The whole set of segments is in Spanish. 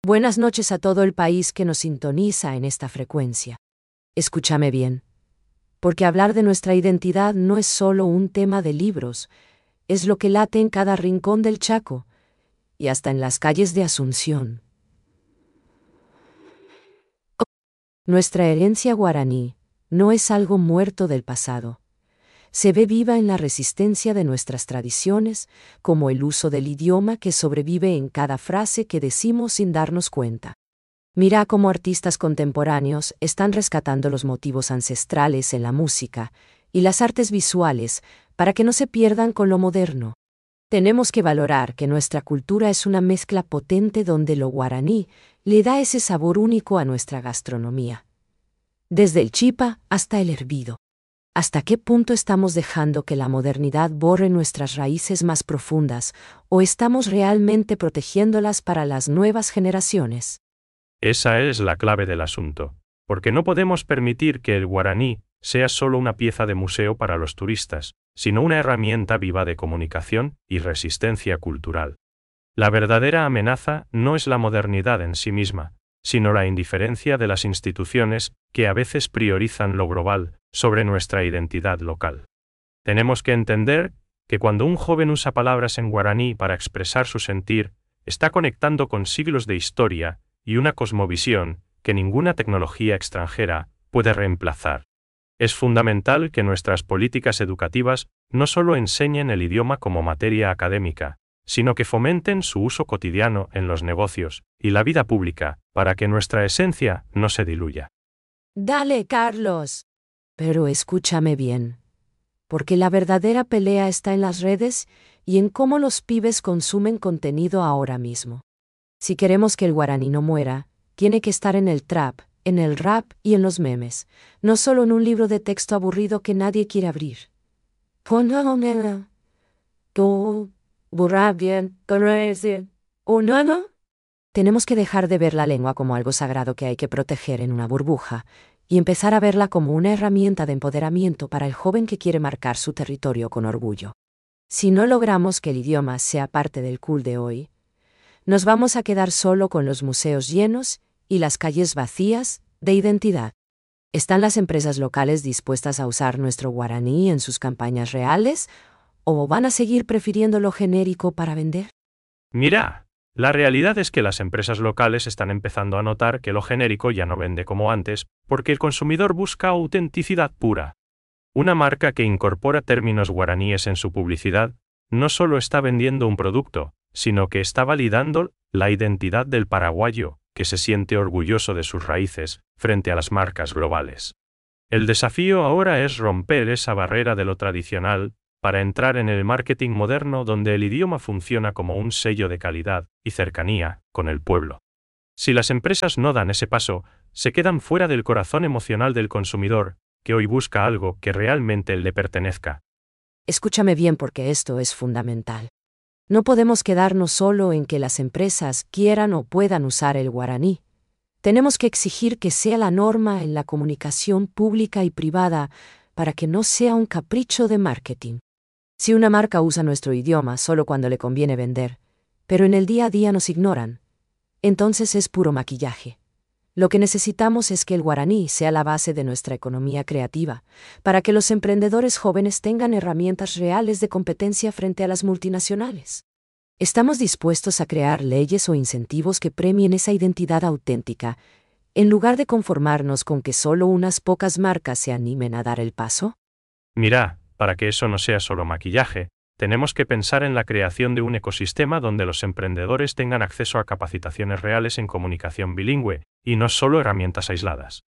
Buenas noches a todo el país que nos sintoniza en esta frecuencia. Escúchame bien, porque hablar de nuestra identidad no es solo un tema de libros, es lo que late en cada rincón del Chaco y hasta en las calles de Asunción. Nuestra herencia guaraní no es algo muerto del pasado. Se ve viva en la resistencia de nuestras tradiciones, como el uso del idioma que sobrevive en cada frase que decimos sin darnos cuenta. Mira cómo artistas contemporáneos están rescatando los motivos ancestrales en la música y las artes visuales para que no se pierdan con lo moderno. Tenemos que valorar que nuestra cultura es una mezcla potente donde lo guaraní le da ese sabor único a nuestra gastronomía. Desde el chipa hasta el hervido. ¿Hasta qué punto estamos dejando que la modernidad borre nuestras raíces más profundas o estamos realmente protegiéndolas para las nuevas generaciones? Esa es la clave del asunto, porque no podemos permitir que el guaraní sea solo una pieza de museo para los turistas, sino una herramienta viva de comunicación y resistencia cultural. La verdadera amenaza no es la modernidad en sí misma, sino la indiferencia de las instituciones que a veces priorizan lo global sobre nuestra identidad local. Tenemos que entender que cuando un joven usa palabras en guaraní para expresar su sentir, está conectando con siglos de historia y una cosmovisión que ninguna tecnología extranjera puede reemplazar. Es fundamental que nuestras políticas educativas no solo enseñen el idioma como materia académica, sino que fomenten su uso cotidiano en los negocios y la vida pública, para que nuestra esencia no se diluya. Dale, Carlos. Pero escúchame bien, porque la verdadera pelea está en las redes y en cómo los pibes consumen contenido ahora mismo. Si queremos que el guaraní no muera, tiene que estar en el trap, en el rap y en los memes, no solo en un libro de texto aburrido que nadie quiere abrir. Tenemos que dejar de ver la lengua como algo sagrado que hay que proteger en una burbuja y empezar a verla como una herramienta de empoderamiento para el joven que quiere marcar su territorio con orgullo. Si no logramos que el idioma sea parte del cool de hoy, nos vamos a quedar solo con los museos llenos y las calles vacías de identidad. ¿Están las empresas locales dispuestas a usar nuestro guaraní en sus campañas reales o van a seguir prefiriendo lo genérico para vender? Mira, la realidad es que las empresas locales están empezando a notar que lo genérico ya no vende como antes, porque el consumidor busca autenticidad pura. Una marca que incorpora términos guaraníes en su publicidad no solo está vendiendo un producto, sino que está validando la identidad del paraguayo, que se siente orgulloso de sus raíces frente a las marcas globales. El desafío ahora es romper esa barrera de lo tradicional para entrar en el marketing moderno donde el idioma funciona como un sello de calidad y cercanía con el pueblo. Si las empresas no dan ese paso, se quedan fuera del corazón emocional del consumidor, que hoy busca algo que realmente le pertenezca. Escúchame bien porque esto es fundamental. No podemos quedarnos solo en que las empresas quieran o puedan usar el guaraní. Tenemos que exigir que sea la norma en la comunicación pública y privada para que no sea un capricho de marketing. Si una marca usa nuestro idioma solo cuando le conviene vender, pero en el día a día nos ignoran, entonces es puro maquillaje. Lo que necesitamos es que el guaraní sea la base de nuestra economía creativa, para que los emprendedores jóvenes tengan herramientas reales de competencia frente a las multinacionales. ¿Estamos dispuestos a crear leyes o incentivos que premien esa identidad auténtica, en lugar de conformarnos con que solo unas pocas marcas se animen a dar el paso? Mira, para que eso no sea solo maquillaje, tenemos que pensar en la creación de un ecosistema donde los emprendedores tengan acceso a capacitaciones reales en comunicación bilingüe, y no solo herramientas aisladas.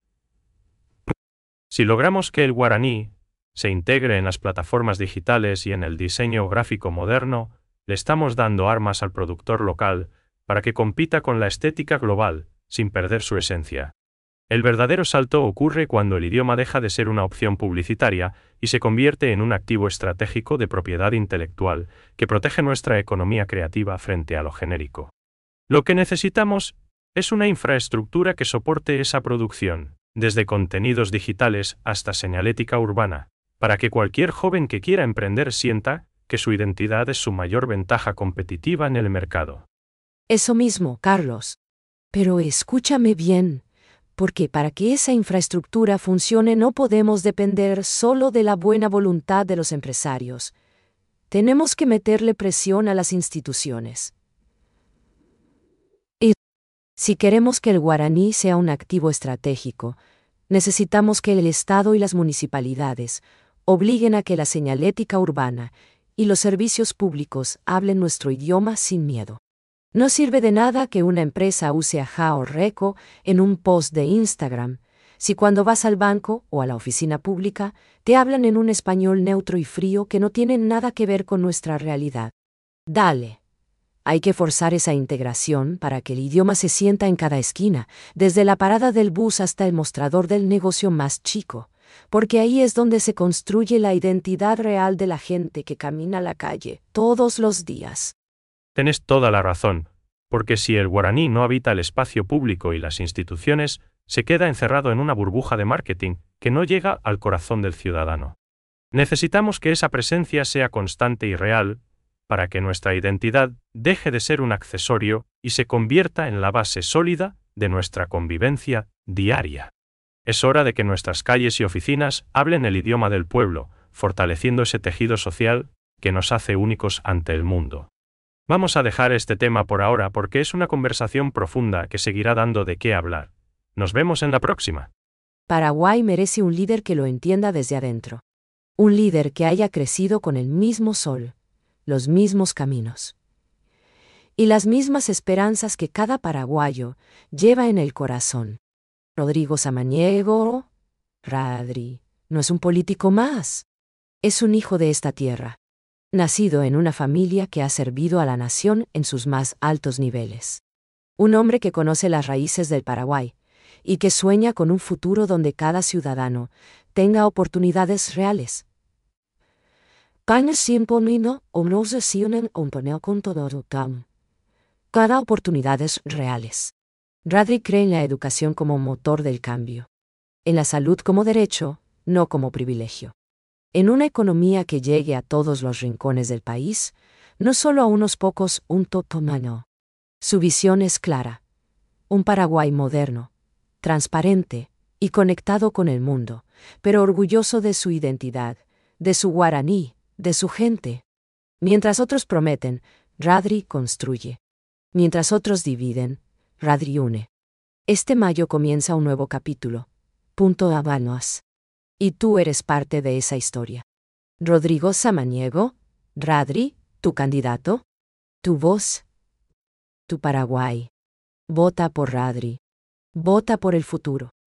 Si logramos que el guaraní se integre en las plataformas digitales y en el diseño gráfico moderno, le estamos dando armas al productor local para que compita con la estética global, sin perder su esencia. El verdadero salto ocurre cuando el idioma deja de ser una opción publicitaria y se convierte en un activo estratégico de propiedad intelectual que protege nuestra economía creativa frente a lo genérico. Lo que necesitamos es una infraestructura que soporte esa producción, desde contenidos digitales hasta señalética urbana, para que cualquier joven que quiera emprender sienta que su identidad es su mayor ventaja competitiva en el mercado. Eso mismo, Carlos. Pero escúchame bien, porque para que esa infraestructura funcione no podemos depender solo de la buena voluntad de los empresarios. Tenemos que meterle presión a las instituciones. Y si queremos que el guaraní sea un activo estratégico, necesitamos que el Estado y las municipalidades obliguen a que la señalética urbana y los servicios públicos hablen nuestro idioma sin miedo. No sirve de nada que una empresa use ajá o reco en un post de Instagram, si cuando vas al banco o a la oficina pública te hablan en un español neutro y frío que no tiene nada que ver con nuestra realidad. Dale. Hay que forzar esa integración para que el idioma se sienta en cada esquina, desde la parada del bus hasta el mostrador del negocio más chico, porque ahí es donde se construye la identidad real de la gente que camina la calle todos los días. Tienes toda la razón, porque si el guaraní no habita el espacio público y las instituciones, se queda encerrado en una burbuja de marketing que no llega al corazón del ciudadano. Necesitamos que esa presencia sea constante y real, para que nuestra identidad deje de ser un accesorio y se convierta en la base sólida de nuestra convivencia diaria. Es hora de que nuestras calles y oficinas hablen el idioma del pueblo, fortaleciendo ese tejido social que nos hace únicos ante el mundo. Vamos a dejar este tema por ahora porque es una conversación profunda que seguirá dando de qué hablar. Nos vemos en la próxima. Paraguay merece un líder que lo entienda desde adentro. Un líder que haya crecido con el mismo sol, los mismos caminos y las mismas esperanzas que cada paraguayo lleva en el corazón. Rodrigo Samaniego, Radri, no es un político más. Es un hijo de esta tierra, nacido en una familia que ha servido a la nación en sus más altos niveles. Un hombre que conoce las raíces del Paraguay y que sueña con un futuro donde cada ciudadano tenga oportunidades reales. Cada oportunidades reales. Radri cree en la educación como motor del cambio. En la salud como derecho, no como privilegio. En una economía que llegue a todos los rincones del país, no solo a unos pocos, un totomano. Su visión es clara. Un Paraguay moderno, transparente y conectado con el mundo, pero orgulloso de su identidad, de su guaraní, de su gente. Mientras otros prometen, Radri construye. Mientras otros dividen, Radri une. Este mayo comienza un nuevo capítulo. Punto Habanos. Y tú eres parte de esa historia. Rodrigo Samaniego, Radri, tu candidato, tu voz, tu Paraguay. Vota por Radri. Vota por el futuro.